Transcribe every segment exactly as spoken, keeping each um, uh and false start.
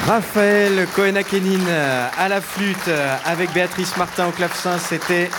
Raphaël Cohen-Akenin à la flûte avec Béatrice Martin au clavecin, c'était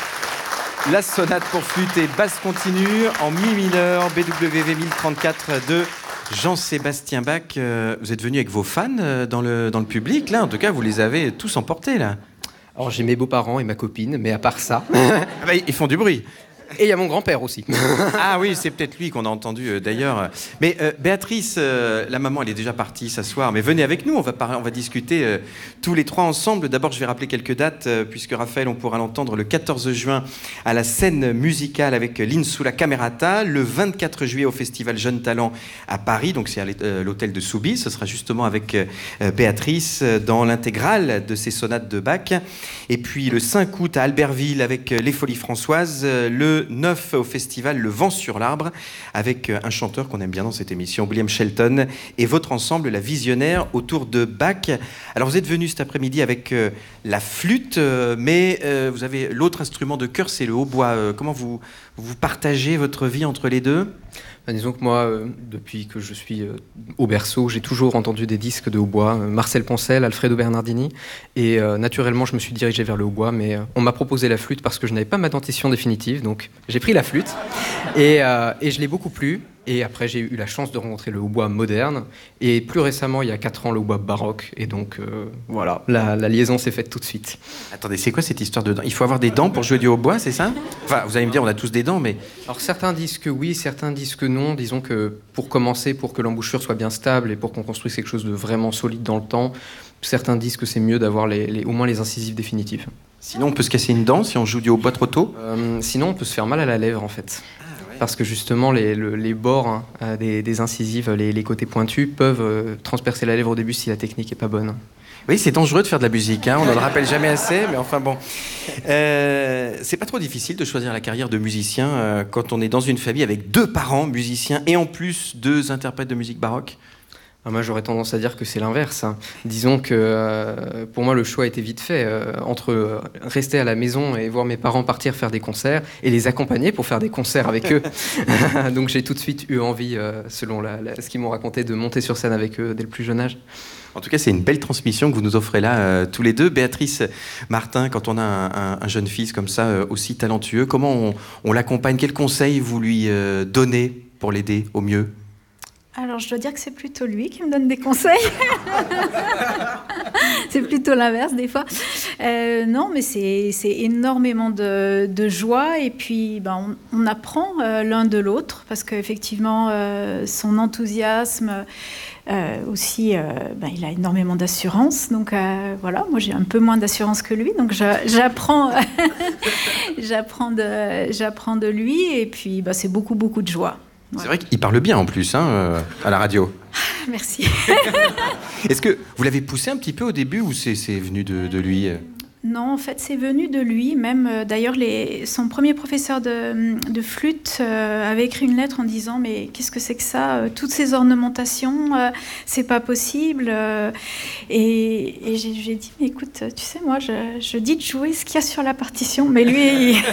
la sonate pour flûte et basse continue en mi mineur B W V mille trente-quatre de Jean-Sébastien Bach. Vous êtes venu avec vos fans dans le, dans le public, là, en tout cas vous les avez tous emportés là. Alors j'ai mes beaux-parents et ma copine, mais à part ça... ah bah, ils font du bruit. Et il y a mon grand-père aussi. Ah oui, c'est peut-être lui qu'on a entendu euh, d'ailleurs. Mais euh, Béatrice, euh, la maman, elle est déjà partie s'asseoir. Mais venez avec nous, on va, par- on va discuter euh, tous les trois ensemble. D'abord, je vais rappeler quelques dates, euh, puisque Raphaël, on pourra l'entendre le quatorze juin à la scène musicale avec l'Insula Camerata, le vingt-quatre juillet au Festival Jeunes Talents à Paris, donc c'est à euh, l'hôtel de Soubise. Ce sera justement avec euh, Béatrice euh, dans l'intégrale de ses sonates de Bach. Et puis le cinq août à Albertville avec euh, les Folies Françoises, euh, le neuf au festival Le Vent sur l'Arbre avec un chanteur qu'on aime bien dans cette émission, William Shelton, et votre ensemble La Visionnaire autour de Bach. Alors vous êtes venu cet après-midi avec euh, la flûte, euh, mais euh, vous avez l'autre instrument de cœur, c'est le hautbois. Euh, comment vous, vous partagez votre vie entre les deux ? Ben, disons que moi, euh, depuis que je suis euh, au berceau, j'ai toujours entendu des disques de hautbois, euh, Marcel Poncel, Alfredo Bernardini, et euh, naturellement je me suis dirigé vers le hautbois, mais euh, on m'a proposé la flûte parce que je n'avais pas ma dentition définitive, donc j'ai pris la flûte, et, euh, et je l'ai beaucoup plu. Et après, j'ai eu la chance de rencontrer le hautbois moderne. Et plus récemment, il y a quatre ans, le hautbois baroque. Et donc, euh, voilà, la, la liaison s'est faite tout de suite. Attendez, c'est quoi cette histoire de dents ? Il faut avoir des dents pour jouer du hautbois, c'est ça ? Enfin, vous allez me dire, on a tous des dents, mais... Alors, certains disent que oui, certains disent que non. Disons que pour commencer, pour que l'embouchure soit bien stable et pour qu'on construise quelque chose de vraiment solide dans le temps, certains disent que c'est mieux d'avoir les, les, au moins les incisives définitives. Sinon, on peut se casser une dent si on joue du hautbois trop tôt ? euh, Sinon, on peut se faire mal à la lèvre, en fait. Parce que justement, les, le, les bords hein, des, des incisives, les, les côtés pointus, peuvent euh, transpercer la lèvre au début si la technique n'est pas bonne. Oui, c'est dangereux de faire de la musique, hein, on ne le rappelle jamais assez, mais enfin bon. Euh, c'est pas trop difficile de choisir la carrière de musicien euh, quand on est dans une famille avec deux parents musiciens et en plus deux interprètes de musique baroque ? Ah, moi, j'aurais tendance à dire que c'est l'inverse. Hein. Disons que euh, pour moi, le choix était vite fait euh, entre euh, rester à la maison et voir mes parents partir faire des concerts et les accompagner pour faire des concerts avec eux. Donc j'ai tout de suite eu envie, euh, selon la, la, ce qu'ils m'ont raconté, de monter sur scène avec eux dès le plus jeune âge. En tout cas, c'est une belle transmission que vous nous offrez là, euh, tous les deux. Béatrice Martin, quand on a un, un, un jeune fils comme ça, euh, aussi talentueux, comment on, on l'accompagne ? Quels conseils vous lui euh, donnez pour l'aider au mieux ? Alors, je dois dire que c'est plutôt lui qui me donne des conseils. C'est plutôt l'inverse, des fois. Euh, non, mais c'est, c'est énormément de, de joie. Et puis, ben, on, on apprend euh, l'un de l'autre, parce qu'effectivement, euh, son enthousiasme, euh, aussi, euh, ben, il a énormément d'assurance. Donc, euh, voilà, moi, j'ai un peu moins d'assurance que lui. Donc, je, j'apprends, j'apprends, de, j'apprends de lui. Et puis, ben, c'est beaucoup, beaucoup de joie. C'est ouais. vrai qu'il parle bien en plus, hein, euh, à la radio. Merci. Est-ce que vous l'avez poussé un petit peu au début ou c'est, c'est venu de, de lui ? Non, en fait, c'est venu de lui. Même, euh, d'ailleurs, les, son premier professeur de, de flûte euh, avait écrit une lettre en disant « Mais qu'est-ce que c'est que ça euh, toutes ces ornementations, euh, c'est pas possible. Euh, » Et, et j'ai, j'ai dit « Mais écoute, tu sais, moi, je, je dis de jouer ce qu'il y a sur la partition. » Mais lui... Il...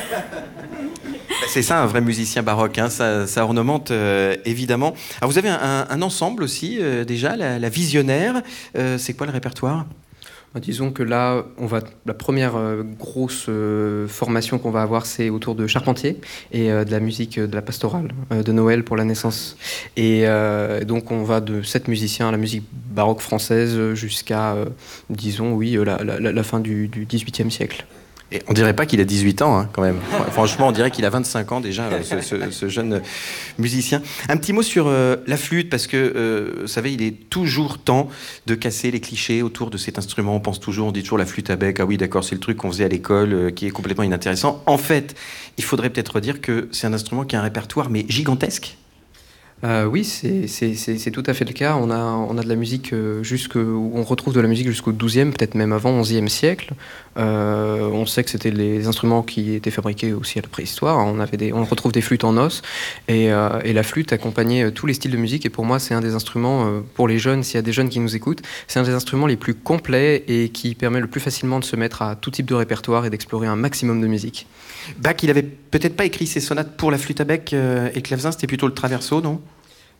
C'est ça, un vrai musicien baroque, hein, ça, ça ornemente euh, évidemment. Alors vous avez un, un, un ensemble aussi, euh, déjà, la, la Visionnaire. Euh, c'est quoi le répertoire ? Disons que là, on va, la première euh, grosse euh, formation qu'on va avoir, c'est autour de Charpentier et euh, de la musique euh, de la pastorale euh, de Noël pour la naissance. Et euh, donc, on va de sept musiciens à la musique baroque française jusqu'à, euh, disons, oui, la, la, la fin du, du dix-huitième siècle. Et on dirait pas qu'il a dix-huit ans, hein, quand même. Franchement, on dirait qu'il a vingt-cinq ans déjà, ce, ce, ce jeune musicien. Un petit mot sur euh, la flûte, parce que, euh, vous savez, il est toujours temps de casser les clichés autour de cet instrument. On pense toujours, on dit toujours la flûte à bec. Ah oui, d'accord, c'est le truc qu'on faisait à l'école, euh, qui est complètement inintéressant. En fait, il faudrait peut-être dire que c'est un instrument qui a un répertoire, mais gigantesque. Euh, oui, c'est, c'est, c'est, c'est tout à fait le cas. On a, on a de la musique euh, jusque, on retrouve de la musique jusqu'au douzième, peut-être même avant onzième siècle. Euh, on sait que c'était les instruments qui étaient fabriqués aussi à la préhistoire. On, avait des, on retrouve des flûtes en os et, euh, et la flûte accompagnait tous les styles de musique. Et pour moi, c'est un des instruments, euh, pour les jeunes, s'il y a des jeunes qui nous écoutent, c'est un des instruments les plus complets et qui permet le plus facilement de se mettre à tout type de répertoire et d'explorer un maximum de musique. Bach, il avait peut-être pas écrit ses sonates pour la flûte à bec euh, et le clavecin, c'était plutôt le traverso, non ?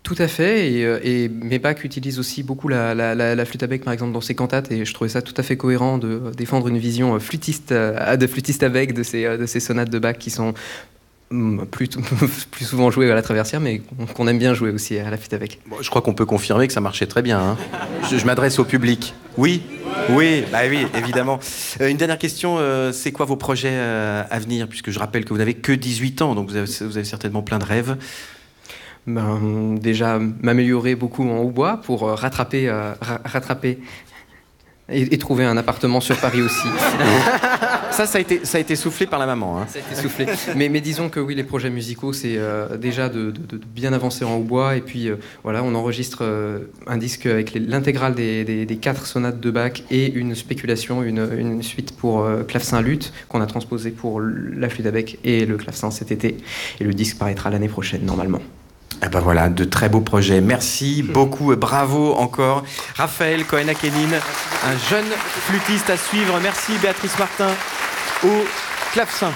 Tout à fait, et, et mes Bach utilisent aussi beaucoup la, la, la, la flûte à bec, par exemple, dans ses cantates, et je trouvais ça tout à fait cohérent de défendre une vision flûtiste, de flûtiste à bec de ces, de ces sonates de Bach qui sont plus, plus souvent jouées à la traversière, mais qu'on aime bien jouer aussi à la flûte à bec. Bon, je crois qu'on peut confirmer que ça marchait très bien. Hein. je, je m'adresse au public. Oui, oui, bah oui, évidemment. Euh, une dernière question, euh, c'est quoi vos projets euh, à venir? Puisque je rappelle que vous n'avez que dix-huit ans, donc vous avez, vous avez certainement plein de rêves. Ben, déjà m'améliorer beaucoup en hautbois pour euh, rattraper, euh, ra- rattraper et, et trouver un appartement sur Paris aussi. ça, ça a été, ça a été soufflé par la maman. Hein. Ça a été soufflé. Mais, mais disons que oui, les projets musicaux, c'est euh, déjà de, de, de bien avancer en hautbois. Et puis euh, voilà, on enregistre euh, un disque avec les, l'intégrale des, des, des quatre sonates de Bach et une spéculation, une, une suite pour euh, clavecin-luth qu'on a transposé pour la flûte à bec et le clavecin cet été. Et le disque paraîtra l'année prochaine, normalement. Eh ben voilà, de très beaux projets. Merci beaucoup, bravo encore. Raphaël Cohen-Akenin, un jeune flûtiste à suivre. Merci Béatrice Martin au clavecin.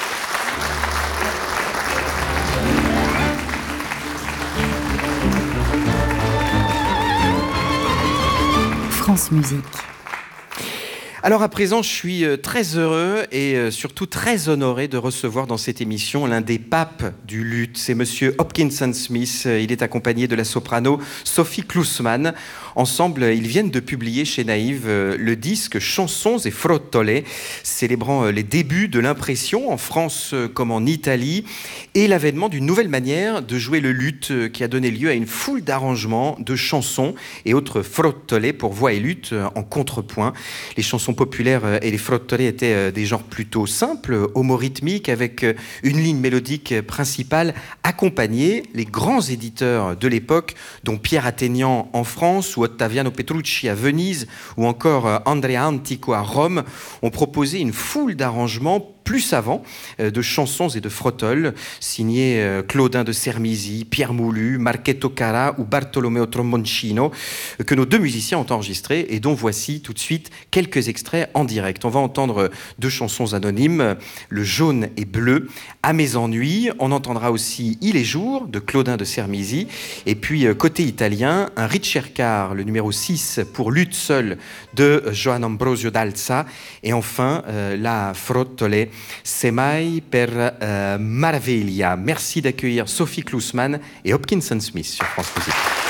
France Musique. Alors à présent, je suis très heureux et surtout très honoré de recevoir dans cette émission l'un des papes du luth. C'est monsieur Hopkinson Smith. Il est accompagné de la soprano Sophie Klusman. Ensemble, ils viennent de publier chez Naïve le disque Chansons et Frottole, célébrant les débuts de l'impression en France comme en Italie et l'avènement d'une nouvelle manière de jouer le luth qui a donné lieu à une foule d'arrangements de chansons et autres frottole pour voix et luth en contrepoint. Les chansons populaires et les frottole étaient des genres plutôt simples, homorythmiques, avec une ligne mélodique principale accompagnée. Les grands éditeurs de l'époque, dont Pierre Athénian en France ou Ottaviano Petrucci à Venise ou encore Andrea Antico à Rome, ont proposé une foule d'arrangements plus savants de chansons et de frottoles, signés Claudin de Sermisi, Pierre Moulu, Marchetto Cara ou Bartolomeo Tromboncino, que nos deux musiciens ont enregistrés et dont voici tout de suite quelques extraits en direct. On va entendre deux chansons anonymes, Le jaune et bleu, À mes ennuis. On entendra aussi Il est jour de Claudin de Sermisi. Et puis côté italien, un Ricercar, le numéro six pour luth seul de Johann Ambrosio d'Alza. Et enfin, euh, la Frottole, C'est mai per euh, Maraviglia. Merci d'accueillir Sophie Klusman et Hopkinson Smith sur France Musique.